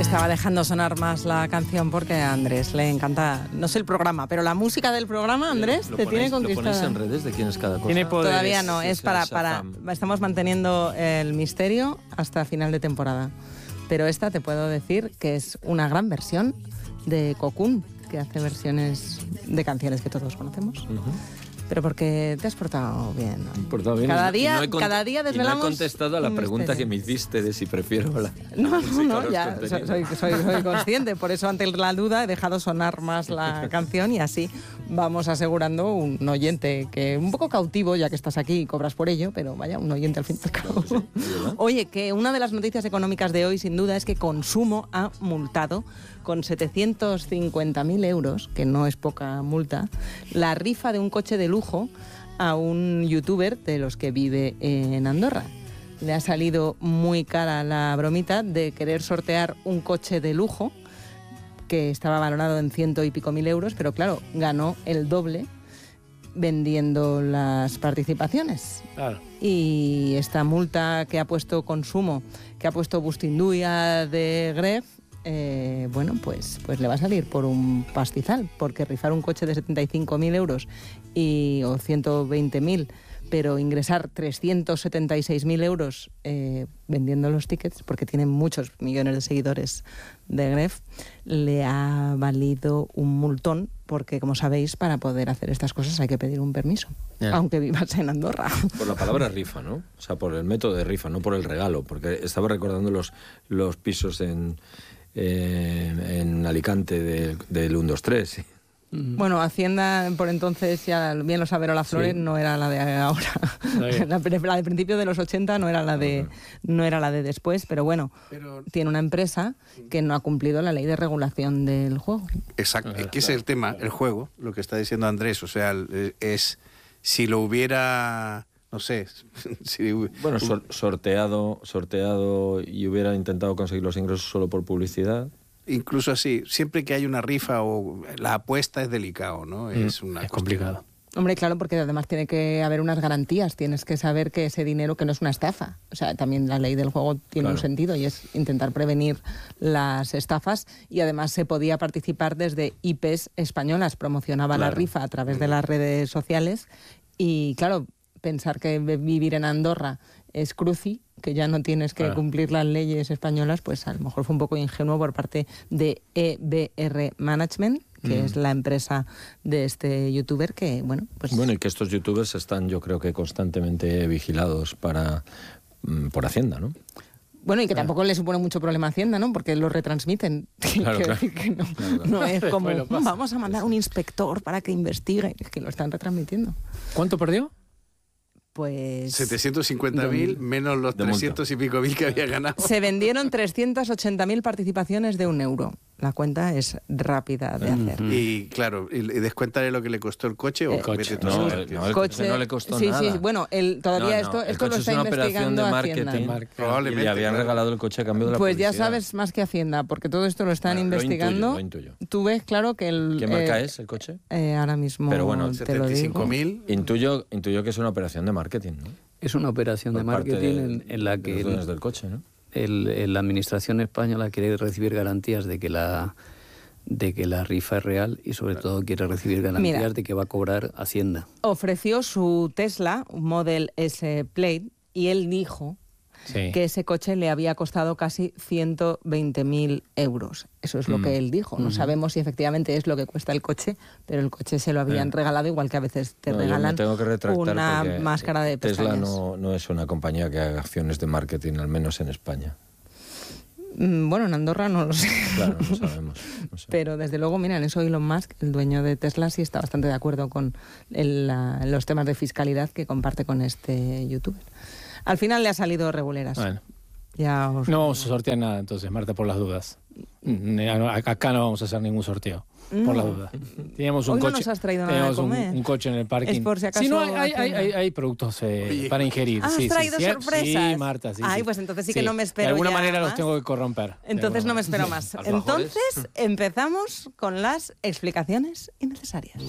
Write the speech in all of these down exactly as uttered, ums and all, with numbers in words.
estaba dejando sonar más la canción porque a Andrés le encanta, no sé el programa, pero la música del programa, Andrés, ¿Lo te ponéis, tiene conquistada. ¿Lo ponéis en redes de quién es cada cosa? Tiene poderes. Todavía no, es Sí, para, esa para, fama. estamos manteniendo el misterio hasta final de temporada. Pero esta te puedo decir que es una gran versión de Cocoon, que hace versiones de canciones que todos conocemos. Uh-huh. Pero porque te has portado bien, ¿no? Portado bien. Cada Y día, no he cont- cada día desvelamos. Y no he contestado a la un pregunta misterio. que me hiciste de si prefiero la. No, la no, música o no, los ya soy, contenidos. soy, soy, soy consciente. Por eso, ante la duda, he dejado sonar más la canción y así vamos asegurando un oyente que un poco cautivo, ya que estás aquí y cobras por ello, pero vaya, un oyente al fin y al cabo. Sí, ¿verdad? Oye, que una de las noticias económicas de hoy, sin duda, es que Consumo ha multado con setecientos cincuenta mil euros, que no es poca multa, la rifa de un coche de lujo a un youtuber de los que vive en Andorra. Le ha salido muy cara la bromita de querer sortear un coche de lujo que estaba valorado en ciento y pico mil euros, pero claro, ganó el doble vendiendo las participaciones. Claro. Y esta multa que ha puesto Consumo, que ha puesto Bustinduia de Gref, eh, bueno, pues, pues le va a salir por un pastizal, porque rifar un coche de setenta y cinco mil euros y, o ciento veinte mil, pero ingresar trescientos setenta y seis mil euros eh, vendiendo los tickets, porque tienen muchos millones de seguidores de Gref, le ha valido un multón, porque como sabéis, para poder hacer estas cosas hay que pedir un permiso, Yeah. aunque vivas en Andorra. Por la palabra rifa, ¿no? O sea, por el método de rifa, no por el regalo. Porque estaba recordando los, los pisos en, eh, en Alicante de- del uno dos tres. Bueno, Hacienda por entonces, ya bien lo sabe Lola Flores, Sí. no era la de ahora. bien. La, pre- la de principio de los ochenta no era la de no era la de después, pero bueno, Pero- tiene una empresa que no ha cumplido la ley de regulación del juego. Exacto, que ese es el tema, el juego, lo que está diciendo Andrés, o sea, el- es si lo hubiera, no sé, si Bueno, sor- sorteado, sorteado y hubiera intentado conseguir los ingresos solo por publicidad. incluso así, siempre que hay una rifa o la apuesta es delicado, ¿no? Es una Es cuestión- complicado. Hombre, claro, porque además tiene que haber unas garantías, tienes que saber que ese dinero que no es una estafa. O sea, también la ley del juego tiene Claro. un sentido y es intentar prevenir las estafas, y además se podía participar desde I Pes españolas, promocionaba la Claro. rifa a través de las redes sociales y claro, pensar que ve- vivir en Andorra es cruci, que ya no tienes que Claro. cumplir las leyes españolas, pues a lo mejor fue un poco ingenuo por parte de E B R Management, que Mm. es la empresa de este youtuber que, bueno, pues... Bueno, y que estos youtubers están, yo creo que constantemente vigilados para mm, por Hacienda, ¿no? Bueno, y que tampoco le supone mucho problema a Hacienda, ¿no? Porque lo retransmiten. Claro, Quiero claro. decir que no, Claro, claro. no es como, Bueno, pasa. vamos a mandar un inspector para que investigue. Es que lo están retransmitiendo. ¿Cuánto perdió? Pues... setecientos cincuenta mil menos los De multa. trescientos y pico mil que había ganado. Se vendieron trescientas ochenta mil participaciones de un euro. La cuenta es rápida de hacer. Y claro, y, y descuéntale lo que le costó el coche o Eh, vete coche. tú a No, saber el- qué no, es. el coche no le costó sí, nada. Sí, bueno, el, todavía No, no, esto, el esto lo coche está es una operación investigando de Hacienda. marketing. Marca. Y Probablemente. le habían claro. regalado el coche a cambio de la Pues ya publicidad. sabes más que Hacienda, porque todo esto lo están Bueno, lo investigando. intuyo, lo intuyo. Tú ves, claro, que el... ¿Qué marca eh, es el coche? eh, ahora mismo Pero bueno, te lo setenta y digo. cinco mil. Intuyo, intuyo que es una operación de marketing, ¿no? Es una operación de Por parte marketing de- en, en la de que los dueños el- del coche, ¿no? el- el- la administración española quiere recibir garantías de que la de que la rifa es real y sobre todo quiere recibir garantías Mira. de que va a cobrar Hacienda. Ofreció su Tesla, un Model S Plaid, y él dijo Sí. que ese coche le había costado casi ciento veinte mil euros. Eso es lo Mm. que él dijo. No sabemos si efectivamente es lo que cuesta el coche, pero el coche se lo habían Eh. regalado, igual que a veces te No, yo regalan me tengo que retractar una porque máscara de Tesla pestañas. no, no es una compañía que haga acciones de marketing, al menos en España. Mm, Bueno, en Andorra no lo sé. Claro, no sabemos. No sé. Pero desde luego, mira, en eso Elon Musk, el dueño de Tesla, sí está bastante de acuerdo con el, la- los temas de fiscalidad que comparte con este youtuber. Al final le ha salido reguleras. Bueno, Ya os... no vamos a sortear nada entonces, Marta, por las dudas. Mm, Acá no vamos a hacer ningún sorteo, por las dudas. Teníamos un Hoy no coche, nos has traído nada de teníamos un, comer. un coche en el parking. Es por si acaso Sí, no, hay, hay, hay, Hacienda. hay- hay productos eh, Oye. para ingerir. Ah, ¿has sí, sí, traído sí, sorpresas? Sí, Marta, sí. Ay, sí. pues entonces sí que no me espero De alguna ya manera los más. tengo que corromper. Entonces no me espero más. Alfajores. Entonces empezamos con las explicaciones innecesarias.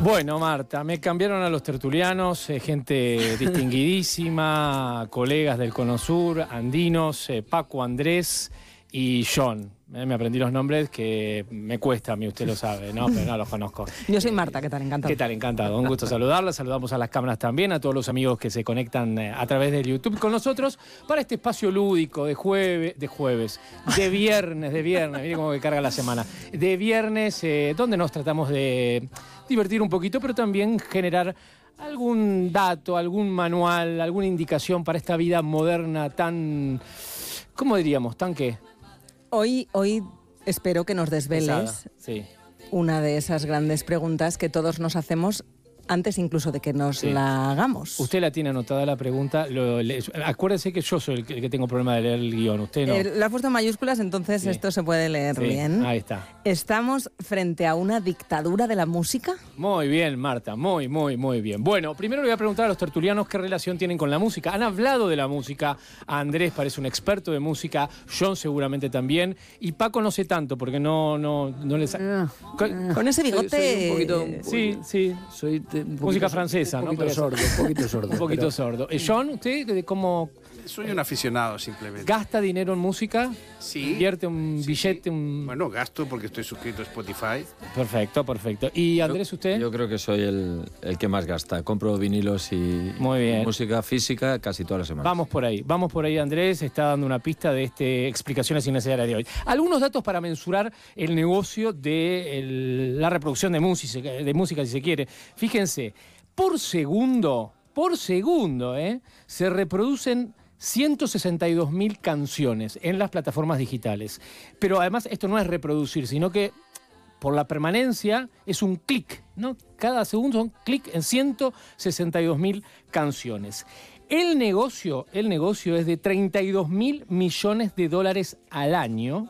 Bueno, Marta, me cambiaron a los tertulianos, eh, gente distinguidísima, colegas del Cono Sur, andinos, eh, Paco, Andrés y John. Eh, me aprendí los nombres que me cuesta a mí, usted lo sabe, ¿no? Pero no los conozco. Yo soy Marta, ¿qué tal? Encantado. ¿Qué tal? Encantado. Un gusto saludarla. Saludamos a las cámaras también, a todos los amigos que se conectan eh, a través del YouTube con nosotros para este espacio lúdico de jueves, de jueves, de viernes, de viernes, mire cómo que carga la semana, de viernes, eh, donde nos tratamos de divertir un poquito, pero también generar algún dato, algún manual, alguna indicación para esta vida moderna tan, ¿cómo diríamos? ¿Tan qué? Hoy, hoy espero que nos desveles sí. una de esas grandes preguntas que todos nos hacemos antes incluso de que nos sí. la hagamos. Usted la tiene anotada la pregunta. Lo, le, acuérdese que yo soy el que, el que tengo problema de leer el guión. Usted no. Eh, la ha puesto en mayúsculas, entonces sí. esto se puede leer sí. bien. Ahí está. ¿Estamos frente a una dictadura de la música? Muy bien, Marta. Muy, muy, muy bien. Bueno, primero le voy a preguntar a los tertulianos qué relación tienen con la música. Han hablado de la música. Andrés parece un experto de música. John seguramente también. Y Paco no sé tanto porque no, no, no le sabe. Uh, con, uh, con ese bigote. Soy, soy un poquito, un poquito, sí, sí. Soy de, un poquito, música francesa, un ¿no? poquito sordo, un poquito sordo. Un poquito pero... sordo. John, ¿usted cómo Soy un aficionado simplemente. gasta dinero en música? Sí. ¿Invierte un Sí, billete? sí. Un... Bueno, gasto porque estoy suscrito a Spotify. Perfecto, perfecto. ¿Y Andrés, yo, usted? Yo creo que soy el, el que más gasta. Compro vinilos y Muy bien. música física casi todas las semanas. Vamos por ahí, vamos por ahí. Andrés está dando una pista de este Explicaciones Innecesarias de hoy. Algunos datos para mensurar el negocio de el, la reproducción de música, de música, si se quiere. Fíjense, por segundo, por segundo, ¿eh? se reproducen ciento sesenta y dos mil canciones en las plataformas digitales. Pero además esto no es reproducir, sino que por la permanencia es un clic, ¿no? Cada segundo son clic en ciento sesenta y dos mil canciones. El negocio, el negocio es de treinta y dos mil millones de dólares al año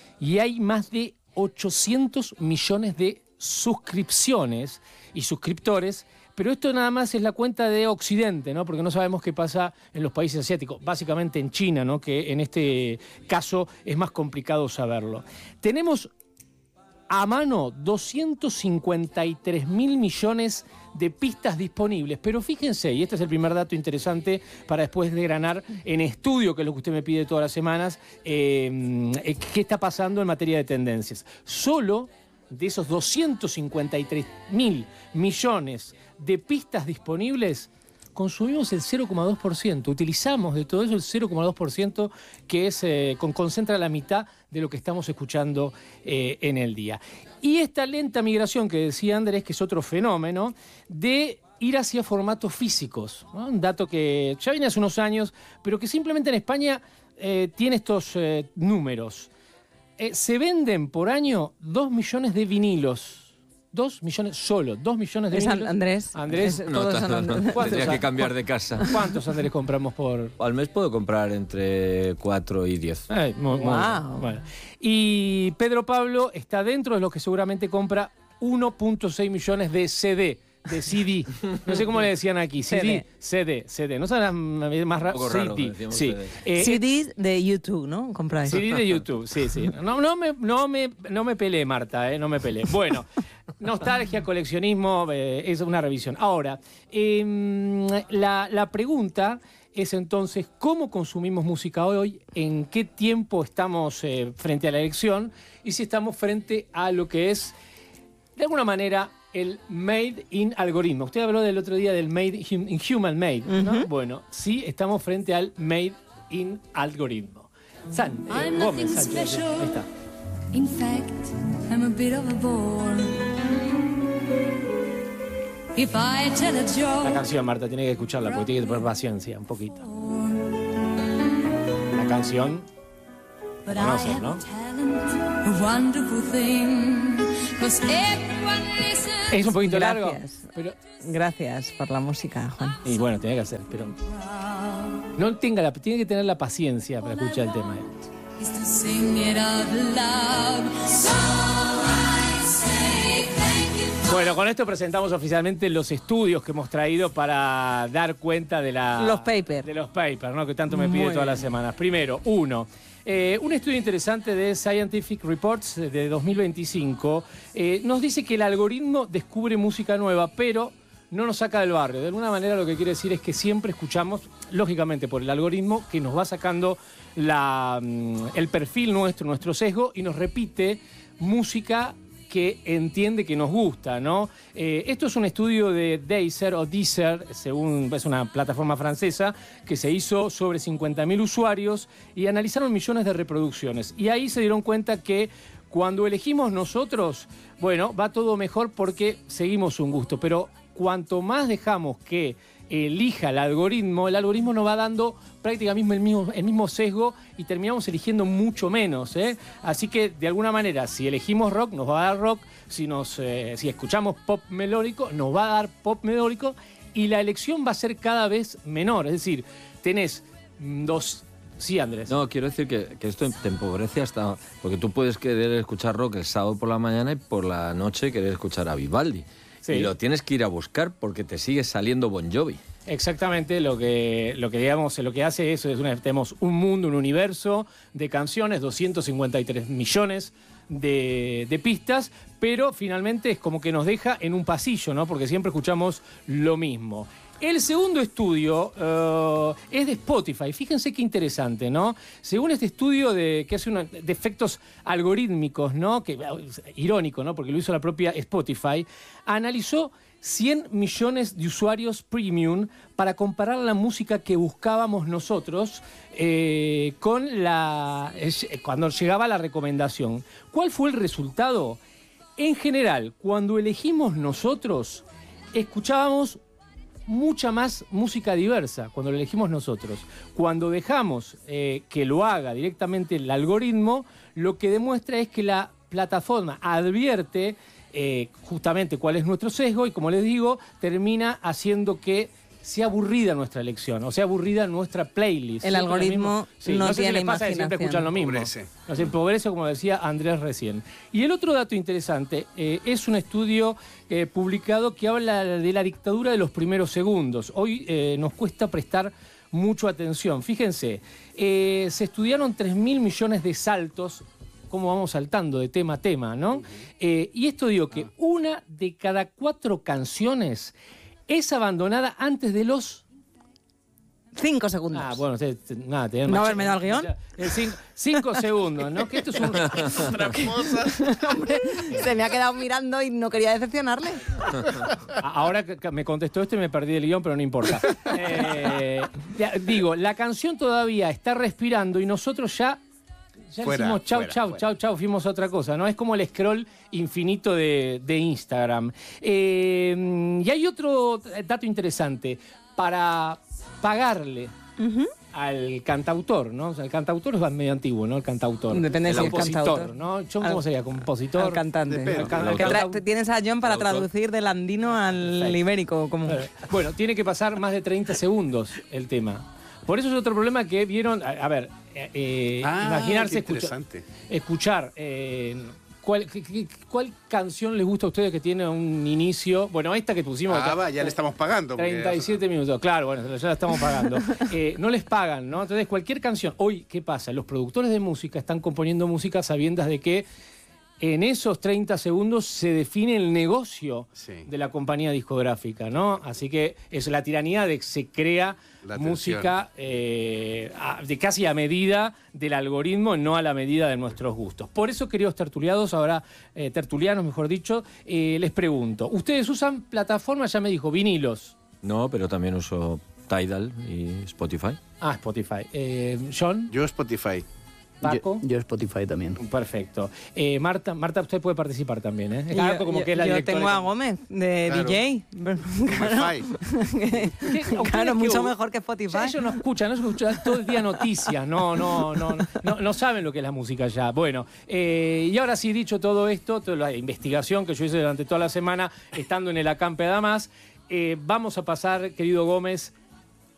y hay más de ochocientos millones de suscripciones y suscriptores. Pero esto nada más es la cuenta de Occidente, ¿no? Porque no sabemos qué pasa en los países asiáticos, básicamente en China, ¿no? Que en este caso es más complicado saberlo. Tenemos a mano doscientos cincuenta y tres mil millones de pistas disponibles. Pero fíjense, y este es el primer dato interesante para después desgranar en estudio, que es lo que usted me pide todas las semanas, eh, qué está pasando en materia de tendencias. Solo de esos doscientos cincuenta y tres mil millones de pistas disponibles, consumimos el cero coma dos por ciento. Utilizamos de todo eso el cero coma dos por ciento, que es, eh, con, concentra la mitad de lo que estamos escuchando eh, en el día. Y esta lenta migración que decía Andrés, que es otro fenómeno, de ir hacia formatos físicos, ¿no? Un dato que ya viene hace unos años, pero que simplemente en España eh, tiene estos eh, números. Eh, se venden por año dos millones de vinilos. Dos millones solo, dos millones de ¿Es vinilos. Andrés? Andrés. Es, No, todos no, son no, Andrés. no. Tendría que cambiar de casa. ¿Cuántos, Andrés, compramos por...? Al mes puedo comprar entre cuatro y diez. Ay, muy, muy Wow. bien. Bueno. Y Pedro Pablo está dentro de los que seguramente compra uno punto seis millones de C D. De C D. No sé cómo le decían aquí. C D. C D. C D. ¿No saben más rápido? Un poco raro, C D. decíamos Sí. C D. Eh, C Ds de YouTube, ¿no? Compráis. C D de YouTube, sí, sí. No, no, me, no, me, no me peleé, Marta, eh, no me peleé. Bueno, nostalgia, coleccionismo, eh, es una revisión. Ahora, eh, la, la pregunta es entonces, ¿cómo consumimos música hoy? ¿En qué tiempo estamos eh, frente a la elección? Y si estamos frente a lo que es, de alguna manera, el made in algoritmo. Usted habló del otro día del made in human made, ¿no? Uh-huh. Bueno, sí, estamos frente al made in algoritmo. San eh, Gómez, Sánchez, ahí está. In fact, I'm a bit of a bore. If I tell a joke. La canción, Marta, tiene que escucharla porque tiene que tener paciencia, un poquito. La canción. But I Conoces, have ¿no? a talent, a wonderful thing. 'Cause everyone listens. Es un poquito largo. Gracias. Pero, Gracias por la música, Juan. y bueno, tiene que hacer, pero no tenga la, tiene que tener la paciencia para escuchar el tema. Is to sing it out loud. So I say thank you. Bueno, con esto presentamos oficialmente los estudios que hemos traído para dar cuenta de la... Los papers. De los papers, ¿no? Que tanto me pide Muy todas las bien. semanas. Primero, uno. Eh, un estudio interesante de Scientific Reports de dos mil veinticinco eh, nos dice que el algoritmo descubre música nueva, pero no nos saca del barrio. De alguna manera lo que quiere decir es que siempre escuchamos, lógicamente por el algoritmo, que nos va sacando la, el perfil nuestro, nuestro sesgo, y nos repite música que entiende que nos gusta, ¿no? Eh, esto es un estudio de Deezer o Deezer, según es una plataforma francesa, que se hizo sobre cincuenta mil usuarios y analizaron millones de reproducciones. Y ahí se dieron cuenta que cuando elegimos nosotros, bueno, va todo mejor porque seguimos un gusto, pero cuanto más dejamos que elija el algoritmo, el algoritmo nos va dando prácticamente el mismo, el mismo sesgo y terminamos eligiendo mucho menos, ¿eh? Así que, de alguna manera, si elegimos rock, nos va a dar rock, si, nos, eh, si escuchamos pop melódico, nos va a dar pop melódico, y la elección va a ser cada vez menor. Es decir, tenés dos... Sí, Andrés. No, quiero decir que, que esto te empobrece hasta... Porque tú puedes querer escuchar rock el sábado por la mañana y por la noche querer escuchar a Vivaldi. Sí. Y lo tienes que ir a buscar porque te sigue saliendo Bon Jovi. Exactamente, lo que, lo que digamos, lo que hace eso es una, tenemos un mundo, un universo de canciones, doscientos cincuenta y tres millones de, de pistas, pero finalmente es como que nos deja en un pasillo, ¿no? Porque siempre escuchamos lo mismo. El segundo estudio uh, es de Spotify. Fíjense qué interesante, ¿no? Según este estudio de, que hace una, de efectos algorítmicos, ¿no? Que, irónico, ¿no? Porque lo hizo la propia Spotify, analizó cien millones de usuarios premium para comparar la música que buscábamos nosotros eh, con la eh, cuando llegaba la recomendación. ¿Cuál fue el resultado? En general, cuando elegimos nosotros, escuchábamos mucha más música diversa cuando lo elegimos nosotros. Cuando dejamos eh, que lo haga directamente el algoritmo, lo que demuestra es que la plataforma advierte eh, justamente cuál es nuestro sesgo y, como les digo, termina haciendo que sea aburrida nuestra elección, o sea aburrida nuestra playlist. El algoritmo sí, no, no sé tiene si les pasa que imaginación. siempre escuchan lo mismo. Empobrece. Nos empobrece, como decía Andrés recién. Y el otro dato interesante eh, es un estudio eh, publicado que habla de la dictadura de los primeros segundos. Hoy eh, nos cuesta prestar mucho atención. Fíjense, eh, se estudiaron tres mil millones de saltos, cómo vamos saltando de tema a tema, ¿no? Eh, y esto dio que una de cada cuatro canciones es abandonada antes de los... Cinco segundos. Ah, bueno, te, te, nada, te ¿No haberme dado el guión? Cinco, cinco segundos, ¿no? Que esto es un... Otra cosa. Hombre, se me ha quedado mirando y no quería decepcionarle. Ahora que me contestó esto y me perdí el guión, pero no importa. Eh, ya, digo, la canción todavía está respirando y nosotros ya... Ya Fuera, decimos chau, fuera, chau, fuera. chau, chau, fuimos a otra cosa, ¿no? Es como el scroll infinito de, de Instagram. Eh, y hay otro dato interesante. Para pagarle Uh-huh. al cantautor, ¿no? O sea, el cantautor es medio antiguo, ¿no? El cantautor. Depende el si es compositor, cantautor. ¿no? John, ¿cómo Al- sería? Compositor. Al cantante. Depende. Al can- El al Que autor. cantau- tra- tienes a John para El autor. traducir del andino al Perfecto. ibérico. Como... Eh, Bueno, tiene que pasar más de treinta segundos el tema. Por eso es otro problema que vieron. A, a ver, eh, eh, Ah, imaginarse qué escuchar, interesante. escuchar eh, ¿cuál, qué- qué- ¿cuál canción les gusta a ustedes que tiene un inicio? Bueno, esta que pusimos. Ah, acá, va, ya le estamos pagando. porque- treinta y siete minutos, claro, bueno, ya la estamos pagando. Eh, no les pagan, ¿no? Entonces, cualquier canción. Hoy, ¿qué pasa? Los productores de música están componiendo música sabiendas de que en esos treinta segundos se define el negocio Sí. de la compañía discográfica, ¿no? Así que es la tiranía de que se crea La atención. música eh, a- de casi a medida del algoritmo, no a la medida de nuestros gustos. Por eso, queridos tertuliados, ahora eh, tertulianos, mejor dicho, eh, les pregunto, ¿ustedes usan plataformas, ya me dijo, vinilos? No, pero también uso Tidal y Spotify. Ah, Spotify. Eh, John, Yo Spotify. Paco. Yo, yo Spotify también. Perfecto. Eh, Marta, Marta, usted puede participar también, ¿eh? Y Claro, yo, como yo- que es la yo directora tengo de- a Gómez, de Claro. D J. Wi-Fi. ¿Qué? ¿Ustedes Claro, qué mucho u- mejor que O Spotify. sea, ellos no escuchan, no escuchan todo el día noticias, no, no, no, no, no saben lo que es la música ya. Bueno, eh, y ahora sí, dicho todo esto, toda la investigación que yo hice durante toda la semana, estando en el Acampe Damas, eh, vamos a pasar, querido Gómez,